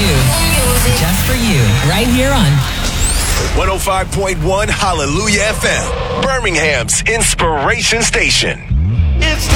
you. Just for you. Right here on 105.1 Hallelujah FM, Birmingham's inspiration station.